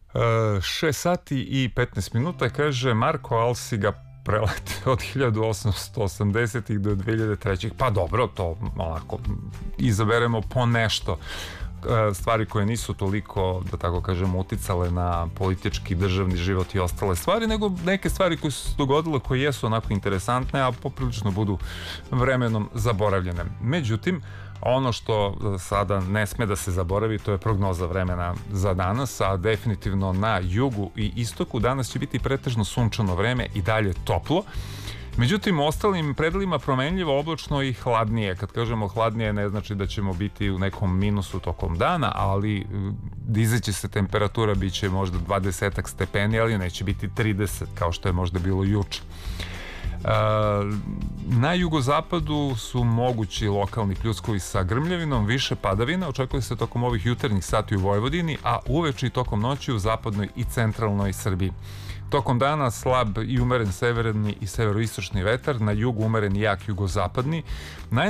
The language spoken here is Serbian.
6 sati i 15 minuta, kaže Marko Alsiga prelet od 1880-ih do 2003-ih. Pa dobro, to onako izaberemo po nešto stvari koje nisu toliko, da tako kažemo, uticale na politički, državni život i ostale stvari, nego neke stvari koje su se dogodile, koje jesu onako interesantne, a poprilično budu vremenom zaboravljene. Međutim, ono što sada ne sme da se zaboravi, to je prognoza vremena za danas, a definitivno na jugu i istoku danas će biti pretežno sunčano vreme i dalje toplo. Međutim, u ostalim predelima promenljivo, oblačno i hladnije. Kad kažemo hladnije, ne znači da ćemo biti u nekom minusu tokom dana, ali dizeće se temperatura, bit će možda 20 stepeni, ali neće biti 30 kao što je možda bilo juče. Na jugozapadu su mogući lokalni pljuskovi sa grmljavinom, više padavina, očekuje se tokom ovih jutarnjih sati u Vojvodini, a uveče i tokom noći u zapadnoj i centralnoj Srbiji. Tokom dana slab i umeren severni i severoistočni vetar, na jugu umeren i jak jugozapadni.